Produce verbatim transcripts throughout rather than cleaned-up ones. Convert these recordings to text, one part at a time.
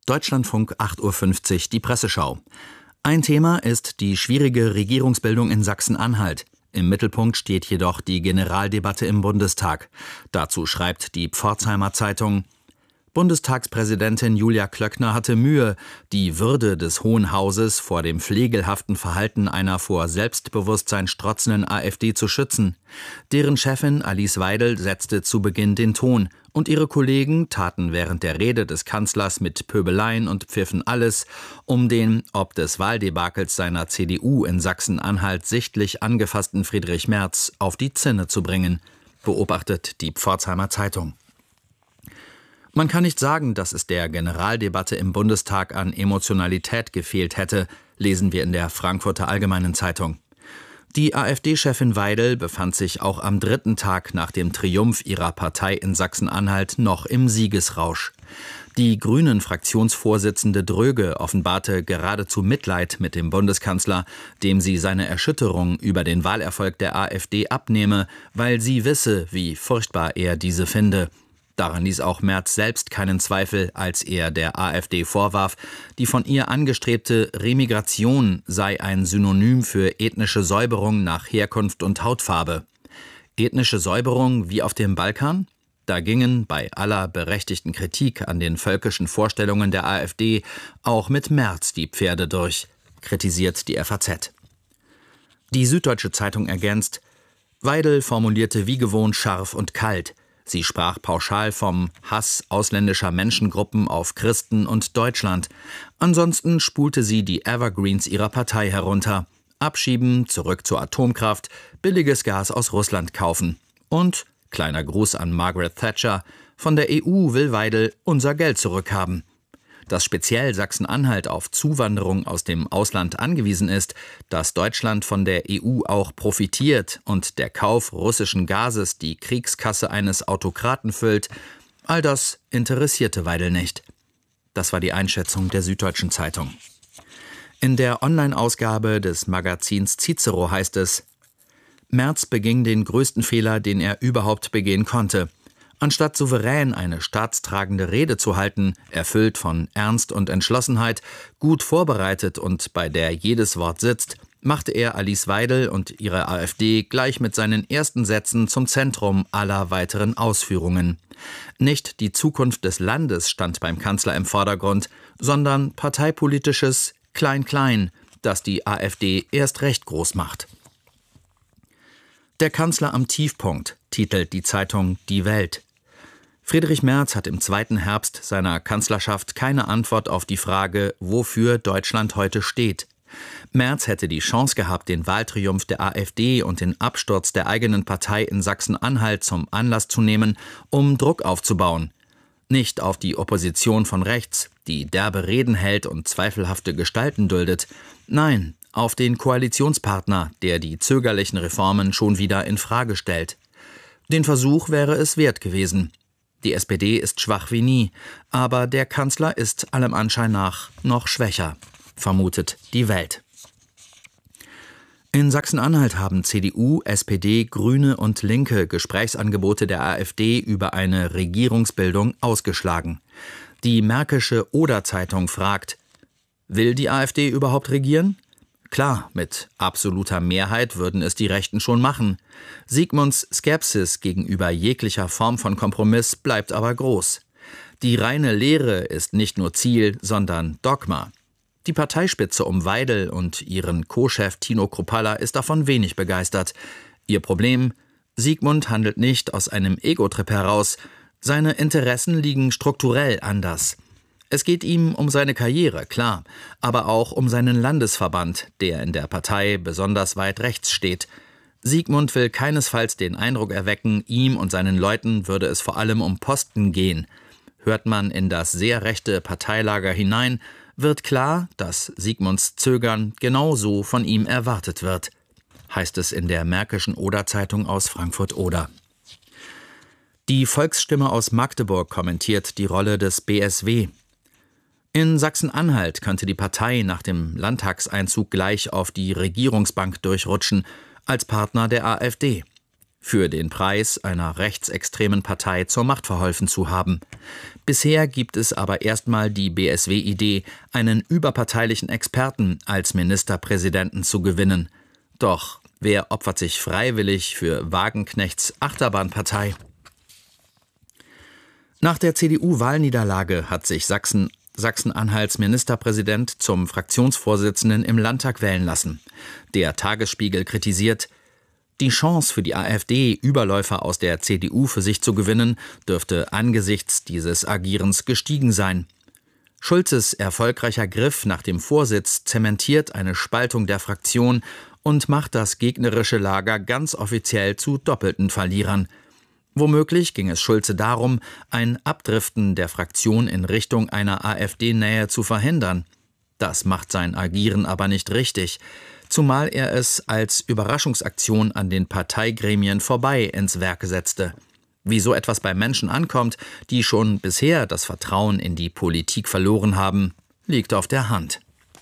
Deutschlandfunk acht Uhr fünfzig, die Presseschau. Ein Thema ist die schwierige Regierungsbildung in Sachsen-Anhalt. Im Mittelpunkt steht jedoch die Generaldebatte im Bundestag. Dazu schreibt die Pforzheimer Zeitung: Bundestagspräsidentin Julia Klöckner hatte Mühe, die Würde des Hohen Hauses vor dem pflegelhaften Verhalten einer vor Selbstbewusstsein strotzenden AfD zu schützen. Deren Chefin Alice Weidel setzte zu Beginn den Ton, und ihre Kollegen taten während der Rede des Kanzlers mit Pöbeleien und pfiffen alles, um den ob des Wahldebakels seiner C D U in Sachsen-Anhalt sichtlich angefassten Friedrich Merz auf die Zinne zu bringen, beobachtet die Pforzheimer Zeitung. Man kann nicht sagen, dass es der Generaldebatte im Bundestag an Emotionalität gefehlt hätte, lesen wir in der Frankfurter Allgemeinen Zeitung. Die AfD-Chefin Weidel befand sich auch am dritten Tag nach dem Triumph ihrer Partei in Sachsen-Anhalt noch im Siegesrausch. Die Grünen-Fraktionsvorsitzende Dröge offenbarte geradezu Mitleid mit dem Bundeskanzler, dem sie seine Erschütterung über den Wahlerfolg der AfD abnehme, weil sie wisse, wie furchtbar er diese finde. Daran ließ auch Merz selbst keinen Zweifel, als er der AfD vorwarf, die von ihr angestrebte Remigration sei ein Synonym für ethnische Säuberung nach Herkunft und Hautfarbe. Ethnische Säuberung wie auf dem Balkan? Da gingen bei aller berechtigten Kritik an den völkischen Vorstellungen der AfD auch mit Merz die Pferde durch, kritisiert die F A Z. Die Süddeutsche Zeitung ergänzt: Weidel formulierte wie gewohnt scharf und kalt. Sie sprach pauschal vom Hass ausländischer Menschengruppen auf Christen und Deutschland. Ansonsten spulte sie die Evergreens ihrer Partei herunter. Abschieben, zurück zur Atomkraft, billiges Gas aus Russland kaufen. Und, kleiner Gruß an Margaret Thatcher, von der E U will Weidel unser Geld zurückhaben. Dass speziell Sachsen-Anhalt auf Zuwanderung aus dem Ausland angewiesen ist, dass Deutschland von der E U auch profitiert und der Kauf russischen Gases die Kriegskasse eines Autokraten füllt, all das interessierte Weidel nicht. Das war die Einschätzung der Süddeutschen Zeitung. In der Online-Ausgabe des Magazins Cicero heißt es: Merz beging den größten Fehler, den er überhaupt begehen konnte. Anstatt souverän eine staatstragende Rede zu halten, erfüllt von Ernst und Entschlossenheit, gut vorbereitet und bei der jedes Wort sitzt, machte er Alice Weidel und ihre AfD gleich mit seinen ersten Sätzen zum Zentrum aller weiteren Ausführungen. Nicht die Zukunft des Landes stand beim Kanzler im Vordergrund, sondern parteipolitisches Klein-Klein, das die AfD erst recht groß macht. Der Kanzler am Tiefpunkt, titelt die Zeitung Die Welt. Friedrich Merz hat im zweiten Herbst seiner Kanzlerschaft keine Antwort auf die Frage, wofür Deutschland heute steht. Merz hätte die Chance gehabt, den Wahltriumph der AfD und den Absturz der eigenen Partei in Sachsen-Anhalt zum Anlass zu nehmen, um Druck aufzubauen. Nicht auf die Opposition von rechts, die derbe Reden hält und zweifelhafte Gestalten duldet. Nein, auf den Koalitionspartner, der die zögerlichen Reformen schon wieder in Frage stellt. Den Versuch wäre es wert gewesen. Die S P D ist schwach wie nie, aber der Kanzler ist allem Anschein nach noch schwächer, vermutet die Welt. In Sachsen-Anhalt haben C D U, S P D, Grüne und Linke Gesprächsangebote der AfD über eine Regierungsbildung ausgeschlagen. Die Märkische Oder-Zeitung fragt: Will die AfD überhaupt regieren? Klar, mit absoluter Mehrheit würden es die Rechten schon machen. Sigmunds Skepsis gegenüber jeglicher Form von Kompromiss bleibt aber groß. Die reine Lehre ist nicht nur Ziel, sondern Dogma. Die Parteispitze um Weidel und ihren Co-Chef Tino Kruppalla ist davon wenig begeistert. Ihr Problem: Sigmund handelt nicht aus einem Ego-Trip heraus. Seine Interessen liegen strukturell anders. Es geht ihm um seine Karriere, klar, aber auch um seinen Landesverband, der in der Partei besonders weit rechts steht. Sigmund will keinesfalls den Eindruck erwecken, ihm und seinen Leuten würde es vor allem um Posten gehen. Hört man in das sehr rechte Parteilager hinein, wird klar, dass Sigmunds Zögern genauso von ihm erwartet wird, heißt es in der Märkischen Oder-Zeitung aus Frankfurt-Oder. Die Volksstimme aus Magdeburg kommentiert die Rolle des B S W. In Sachsen-Anhalt könnte die Partei nach dem Landtagseinzug gleich auf die Regierungsbank durchrutschen, als Partner der AfD. Für den Preis, einer rechtsextremen Partei zur Macht verholfen zu haben. Bisher gibt es aber erstmal die B S W-Idee, einen überparteilichen Experten als Ministerpräsidenten zu gewinnen. Doch wer opfert sich freiwillig für Wagenknechts Achterbahnpartei? Nach der C D U-Wahlniederlage hat sich Sachsen, Sachsen-Anhalts Ministerpräsident zum Fraktionsvorsitzenden im Landtag wählen lassen. Der Tagesspiegel kritisiert, die Chance für die AfD, Überläufer aus der C D U für sich zu gewinnen, dürfte angesichts dieses Agierens gestiegen sein. Schulzes erfolgreicher Griff nach dem Vorsitz zementiert eine Spaltung der Fraktion und macht das gegnerische Lager ganz offiziell zu doppelten Verlierern. Womöglich ging es Schulze darum, ein Abdriften der Fraktion in Richtung einer AfD-Nähe zu verhindern. Das macht sein Agieren aber nicht richtig, zumal er es als Überraschungsaktion an den Parteigremien vorbei ins Werk setzte. Wie so etwas bei Menschen ankommt, die schon bisher das Vertrauen in die Politik verloren haben, liegt auf der Hand.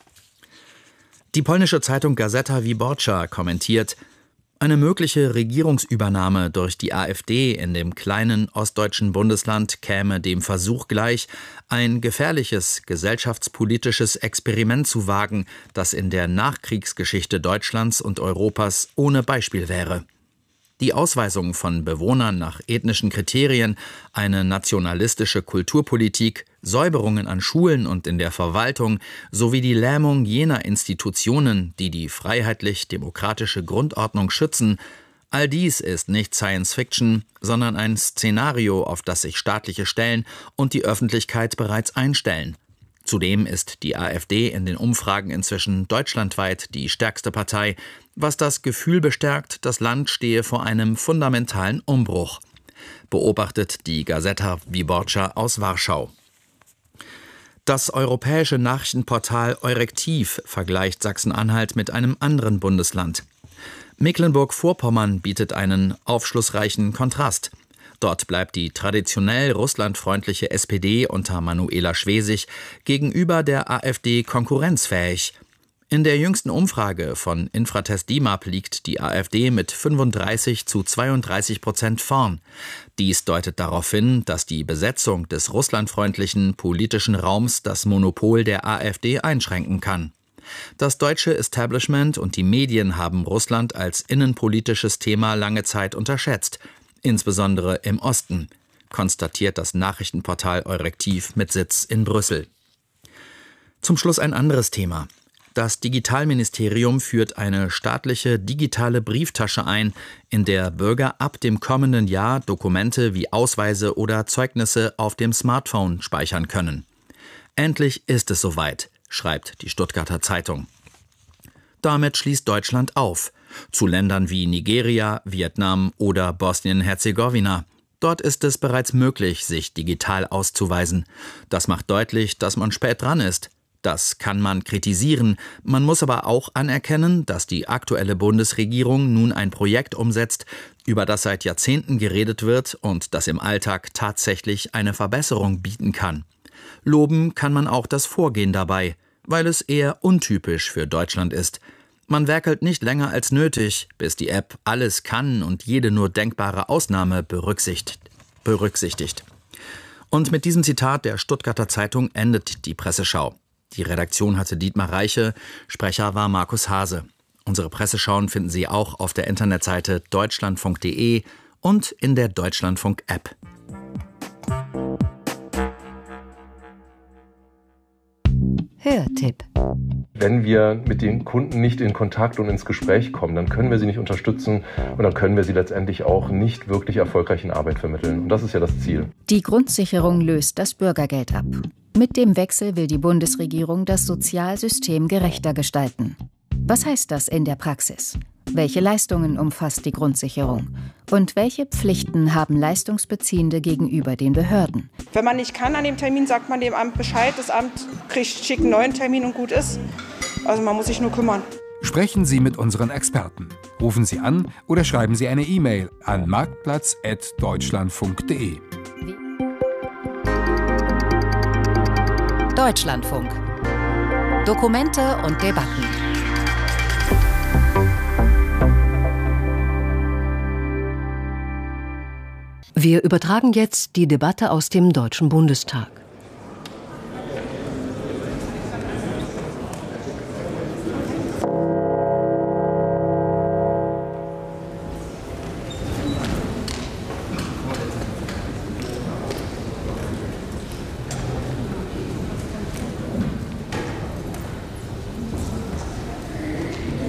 Die polnische Zeitung Gazeta Wyborcza kommentiert, eine mögliche Regierungsübernahme durch die AfD in dem kleinen ostdeutschen Bundesland käme dem Versuch gleich, ein gefährliches gesellschaftspolitisches Experiment zu wagen, das in der Nachkriegsgeschichte Deutschlands und Europas ohne Beispiel wäre. Die Ausweisung von Bewohnern nach ethnischen Kriterien, eine nationalistische Kulturpolitik, Säuberungen an Schulen und in der Verwaltung sowie die Lähmung jener Institutionen, die die freiheitlich-demokratische Grundordnung schützen, all dies ist nicht Science Fiction, sondern ein Szenario, auf das sich staatliche Stellen und die Öffentlichkeit bereits einstellen. Zudem ist die AfD in den Umfragen inzwischen deutschlandweit die stärkste Partei, was das Gefühl bestärkt, das Land stehe vor einem fundamentalen Umbruch. Beobachtet die Gazeta Wyborcza aus Warschau. Das europäische Nachrichtenportal Eurektiv vergleicht Sachsen-Anhalt mit einem anderen Bundesland. Mecklenburg-Vorpommern bietet einen aufschlussreichen Kontrast. Dort bleibt die traditionell russlandfreundliche S P D unter Manuela Schwesig gegenüber der AfD konkurrenzfähig. In der jüngsten Umfrage von Infratest DIMAP liegt die AfD mit fünfunddreißig zu zweiunddreißig Prozent vorn. Dies deutet darauf hin, dass die Besetzung des russlandfreundlichen politischen Raums das Monopol der AfD einschränken kann. Das deutsche Establishment und die Medien haben Russland als innenpolitisches Thema lange Zeit unterschätzt, insbesondere im Osten, konstatiert das Nachrichtenportal Eurektiv mit Sitz in Brüssel. Zum Schluss ein anderes Thema. Das Digitalministerium führt eine staatliche digitale Brieftasche ein, in der Bürger ab dem kommenden Jahr Dokumente wie Ausweise oder Zeugnisse auf dem Smartphone speichern können. Endlich ist es soweit, schreibt die Stuttgarter Zeitung. Damit schließt Deutschland auf, zu Ländern wie Nigeria, Vietnam oder Bosnien-Herzegowina. Dort ist es bereits möglich, sich digital auszuweisen. Das macht deutlich, dass man spät dran ist. Das kann man kritisieren, man muss aber auch anerkennen, dass die aktuelle Bundesregierung nun ein Projekt umsetzt, über das seit Jahrzehnten geredet wird und das im Alltag tatsächlich eine Verbesserung bieten kann. Loben kann man auch das Vorgehen dabei, weil es eher untypisch für Deutschland ist. Man werkelt nicht länger als nötig, bis die App alles kann und jede nur denkbare Ausnahme berücksichtigt. berücksichtigt. Und mit diesem Zitat der Stuttgarter Zeitung endet die Presseschau. Die Redaktion hatte Dietmar Reiche, Sprecher war Markus Hase. Unsere Presseschauen finden Sie auch auf der Internetseite deutschlandfunk punkt de und in der Deutschlandfunk-App. Hörtipp. Wenn wir mit den Kunden nicht in Kontakt und ins Gespräch kommen, dann können wir sie nicht unterstützen und dann können wir sie letztendlich auch nicht wirklich erfolgreich in Arbeit vermitteln. Und das ist ja das Ziel. Die Grundsicherung löst das Bürgergeld ab. Mit dem Wechsel will die Bundesregierung das Sozialsystem gerechter gestalten. Was heißt das in der Praxis? Welche Leistungen umfasst die Grundsicherung? Und welche Pflichten haben Leistungsbeziehende gegenüber den Behörden? Wenn man nicht kann an dem Termin, sagt man dem Amt Bescheid. Das Amt kriegt, schickt einen neuen Termin und gut ist. Also man muss sich nur kümmern. Sprechen Sie mit unseren Experten. Rufen Sie an oder schreiben Sie eine E-Mail an marktplatz at deutschlandfunk punkt de. Deutschlandfunk. Dokumente und Debatten. Wir übertragen jetzt die Debatte aus dem Deutschen Bundestag.